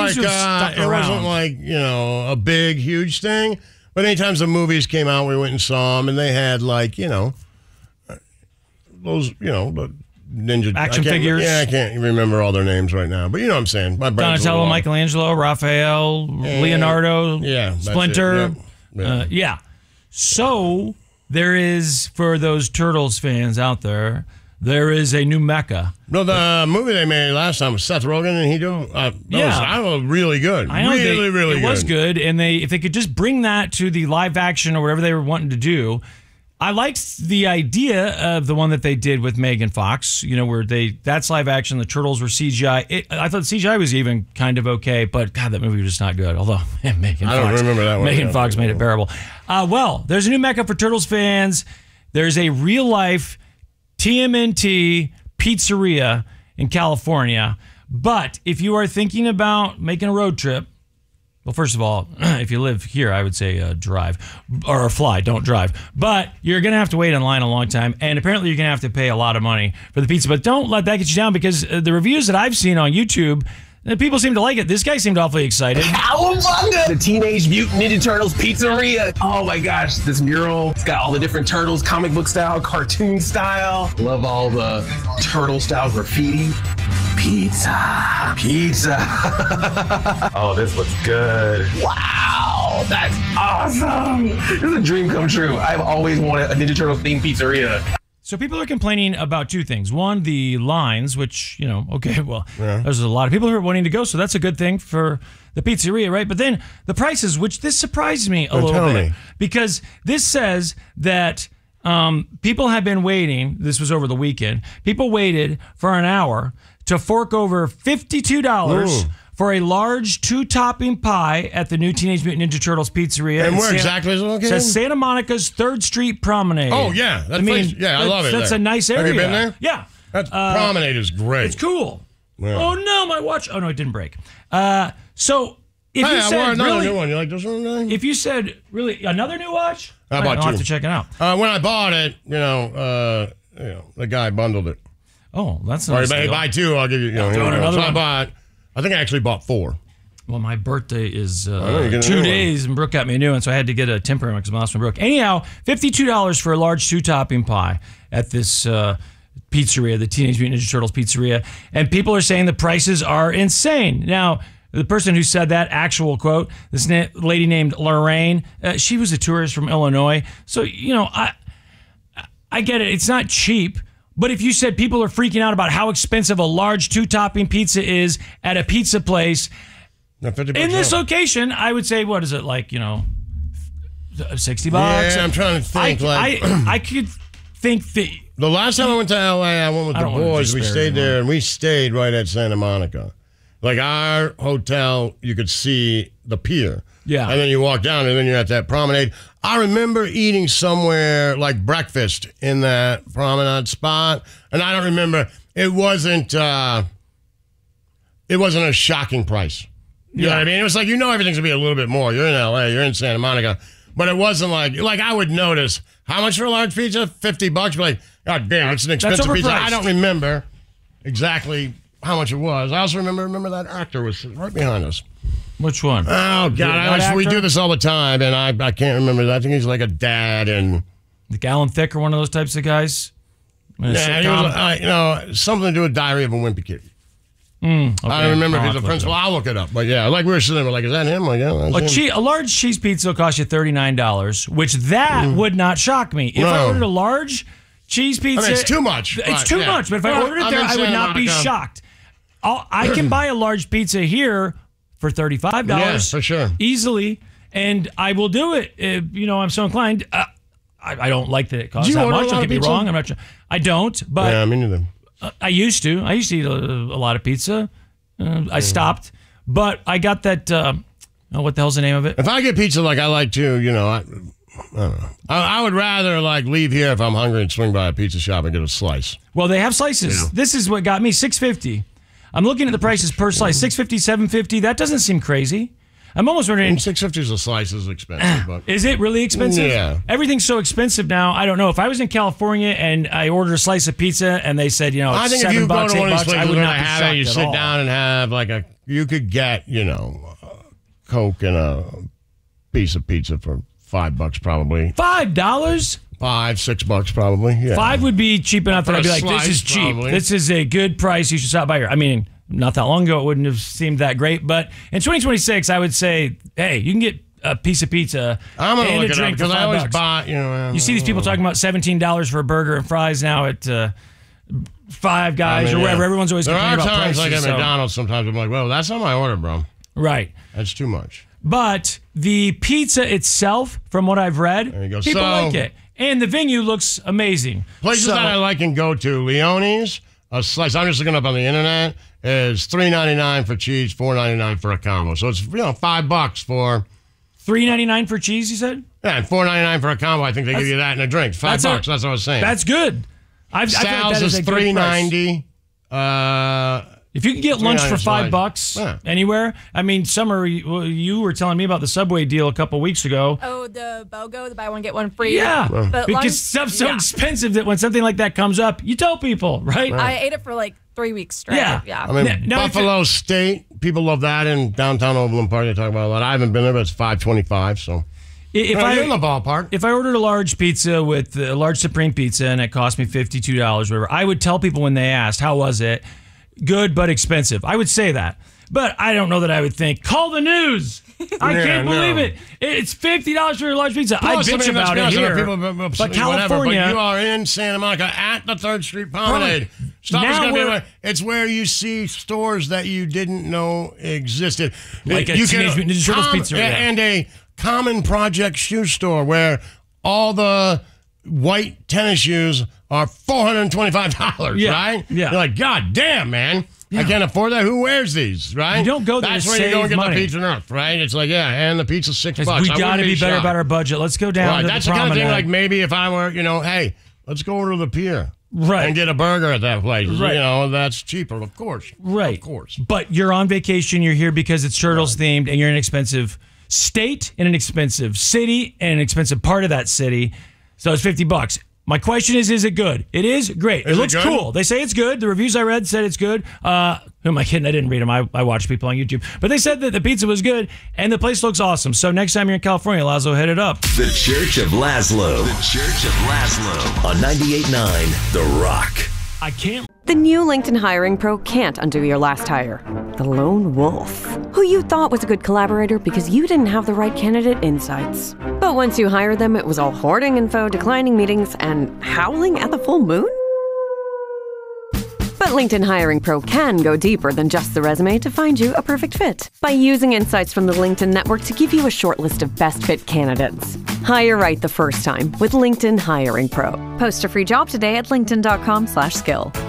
like it wasn't like a big, huge thing. But anytime the movies came out, we went and saw them, and they had like those the ninja action figures. Yeah, I can't remember all their names right now, but you know what I'm saying. My Donatello, Michelangelo, Raphael, Leonardo, Splinter. Yeah. So there is, for those Turtles fans out there, there is a new mecca. No, the movie they made last time was Seth Rogen, and he was really good. I know really good. It was good, and if they could just bring that to the live action or whatever they were wanting to do. I liked the idea of the one that they did with Megan Fox, where that's live action, the Turtles were CGI. I thought CGI was even kind of okay, but God, that movie was just not good. Although, Megan Fox. I don't remember that one. Megan Fox made it bearable. Well, there's a new mecca for Turtles fans. There's a real-life TMNT pizzeria in California. But if you are thinking about making a road trip, well, first of all, if you live here, I would say drive or fly, don't drive. But you're going to have to wait in line a long time, and apparently you're going to have to pay a lot of money for the pizza. But don't let that get you down, because the reviews that I've seen on YouTube, people seem to like it. This guy seemed awfully excited. Cowabunga! The Teenage Mutant Ninja Turtles Pizzeria. Oh my gosh, this mural. It's got all the different turtles, comic book style, cartoon style. Love all the turtle style graffiti. Pizza. Oh, this looks good. Wow, that's awesome. This is a dream come true. I've always wanted a Ninja Turtles themed pizzeria. So people are complaining about two things. One, the lines, which, there's a lot of people who are wanting to go, so that's a good thing for the pizzeria, right? But then the prices, which this surprised me a little bit. Because this says that people have been waiting, this was over the weekend, people waited for an hour to fork over $52 for a large 2-topping pie at the new Teenage Mutant Ninja Turtles Pizzeria. And where exactly is it located? It says Santa Monica's 3rd Street Promenade. Oh, yeah. I love it. That's a nice area. Have you been there? Yeah. That promenade is great. It's cool. Yeah. Oh, no, my watch. Oh, no, it didn't break. So if you said, another new one. You like this one? If you said, really, another new watch? I bought 2. I'll have to check it out. When I bought it, the guy bundled it. Oh, that's nice. Or buy 2, I'll give you. Another one. I think I actually bought 4. Well, my birthday is 2 days, and Brooke got me a new one, so I had to get a temporary one because my last one broke. Anyhow, $52 for a large 2-topping pie at this pizzeria, the Teenage Mutant Ninja Turtles Pizzeria, and people are saying the prices are insane. Now, the person who said that, actual quote, this lady named Lorraine, she was a tourist from Illinois, so, I get it. It's not cheap. But if you said people are freaking out about how expensive a large 2-topping pizza is at a pizza place, in this location, I would say, what is it, like, $60? Yeah, I'm trying to think. I could think the last time I went to L.A., I went with the boys. We stayed there, and we stayed right at Santa Monica. Like, our hotel, you could see the pier. Yeah. And then you walk down, and then you're at that promenade. I remember eating somewhere like breakfast in that promenade spot, and I don't remember. It wasn't a shocking price. You know what I mean? It was like, everything's going to be a little bit more. You're in L.A., you're in Santa Monica. But it wasn't like I would notice, how much for a large pizza? $50? Be like, God damn, it's an expensive pizza. I don't remember exactly how much it was. I also remember that actor was right behind us. Which one? Oh, God. We do this all the time, and I can't remember that. I think he's like a dad. And like Alan Thicke or one of those types of guys? Yeah, he was, something to do with Diary of a Wimpy Kid. Okay. I don't remember if he's a principal. I'll look it up. But yeah, like we were sitting there, like, is that him? Like, yeah, that's him. A large cheese pizza will cost you $39, which would not shock me. If I ordered a large cheese pizza... it's too much. It's too much, but if I ordered it there, I would not be shocked. I can buy a large pizza here for $35. Yeah, for sure. Easily, and I will do it. I'm so inclined. I don't like that it costs that much. Don't get me wrong. I'm not sure. I don't, but... Yeah, me neither. I used to. I used to eat a lot of pizza. I stopped. But I got that... what the hell's the name of it? If I get pizza like I like to, I don't know. I would rather leave here if I'm hungry and swing by a pizza shop and get a slice. Well, they have slices. Yeah. This is what got me $6.50. I'm looking at the prices per slice. $6.50, $7.50. That doesn't seem crazy. I'm almost wondering. And $6.50 a slice is expensive, but is it really expensive? Yeah. Everything's so expensive now. I don't know. If I was in California and I ordered a slice of pizza and they said, I think if you go to one of these places, I would not be have shocked it. You at sit all. down and have you could get Coke and a piece of pizza for $5 probably. $5? $5, $6 probably. Yeah. $5 would be cheap enough that I'd be like, this is cheap. Probably. This is a good price. You should stop by here. I mean, not that long ago, it wouldn't have seemed that great. But in 2026, I would say, hey, you can get a piece of pizza I'm gonna and look a it up drink for because I always $5. buy. You see these people talking about $17 for a burger and fries now at Five Guys or wherever. Everyone's always complaining about prices. There are times like at McDonald's sometimes I'm like, well, that's not my order, bro. Right. That's too much. But the pizza itself, from what I've read, There you go. people So- like it. And the venue looks amazing. Places So- that I like and go to, Leone's, a slice, I'm just looking up on the internet, is $3.99 for cheese, $4.99 for a combo. So it's, $5 for... $3.99 for cheese, you said? Yeah, and $4.99 for a combo. I think they give you that and a drink. $5. That's what I was saying. That's good. I feel like Sal's that is is a good price. $3.90. If you can get lunch for $5 Yeah. anywhere, I mean, Summer, you were telling me about the Subway deal a couple weeks ago. Oh, the BOGO, the buy one, get one free. Yeah, But because stuff's so expensive that when something like that comes up, you tell people, right? I ate it for like 3 weeks straight. Yeah. Yeah. I mean, Now, Buffalo State, people love that in downtown Overland Park. They talk about a lot. I haven't been there, but it's $5.25. So if you're in the ballpark. If I ordered a large pizza with a large Supreme pizza and it cost me $52, whatever, I would tell people when they asked, how was it? Good, but expensive. I would say that. But I don't know that I would think, call the news. I can't believe it. It's $50 for a large pizza. I bitch about it here. But California. But you are in Santa Monica at the 3rd Street Promenade. It's where you see stores that you didn't know existed. Like a Teenage Mutant Ninja Turtles pizzeria. And a Common Project shoe store where all the white tennis shoes are $425, right? Yeah. You're like, God damn, man. I can't afford that. Who wears these, right? You don't go there That's to where you go and save get money. the pizza and earth, right? It's like, and the pizza's $6. We got to be better about our budget. Let's go down to That's the the kind of promenade. thing like maybe if I were, hey, let's go over to the pier. Right. And get a burger at that place. Right. That's cheaper, of course. Right. Of course. But you're on vacation. You're here because it's Turtles themed, and you're in an expensive state, in an expensive city, and an expensive part of that city. So it's $50. My question is it good? It is great. It looks cool. They say it's good. The reviews I read said it's good. Who am I kidding? I didn't read them. I watched people on YouTube. But they said that the pizza was good, and the place looks awesome. So next time you're in California, Laszlo, hit it up. The Church of Laszlo. The Church of Laszlo. On 98.9 The Rock. I can't. The new LinkedIn Hiring Pro can't undo your last hire. The lone wolf, who you thought was a good collaborator because you didn't have the right candidate insights. But once you hired them, it was all hoarding info, declining meetings, and howling at the full moon? But LinkedIn Hiring Pro can go deeper than just the resume to find you a perfect fit. By using insights from the LinkedIn Network to give you a short list of best fit candidates. Hire right the first time with LinkedIn Hiring Pro. Post a free job today at linkedin.com/skill.